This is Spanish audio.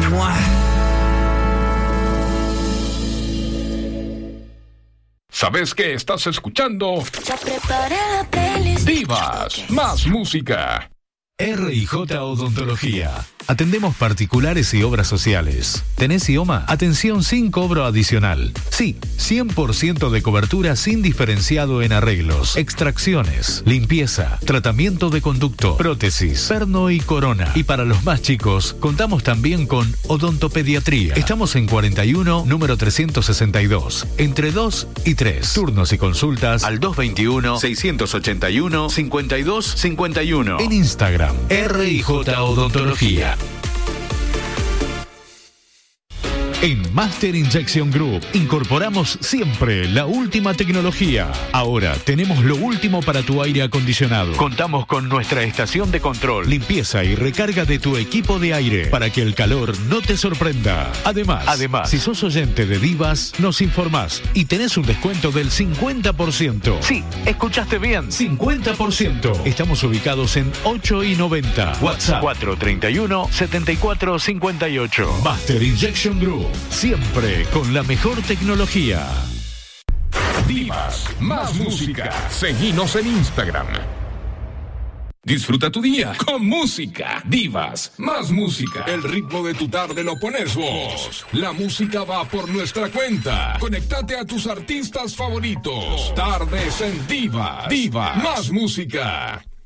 ¿Sabes qué estás escuchando? Ya preparé la playlist. Divas, más música. R&J Odontología. Atendemos particulares y obras sociales. ¿Tenés IOMA? Atención sin cobro adicional. Sí, 100% de cobertura sin diferenciado en arreglos, extracciones, limpieza, tratamiento de conducto, prótesis, perno y corona. Y para los más chicos, contamos también con odontopediatría. Estamos en 41, número 362, entre 2 y 3. Turnos y consultas al 221-681-5251. En Instagram, R&J Odontología. En Master Injection Group incorporamos siempre la última tecnología. Ahora tenemos lo último para tu aire acondicionado. Contamos con nuestra estación de control, limpieza y recarga de tu equipo de aire para que el calor no te sorprenda. Además, si sos oyente de Divas, nos informás y tenés un descuento del 50%. Sí, escuchaste bien, 50%. Estamos ubicados en 8 y 90. WhatsApp 431-7458. Master Injection Group. Siempre con la mejor tecnología. Divas, más música. Seguinos en Instagram. Disfruta tu día con música. Divas, más música. El ritmo de tu tarde lo pones vos. La música va por nuestra cuenta. Conéctate a tus artistas favoritos. Tardes en Divas. Divas, más música.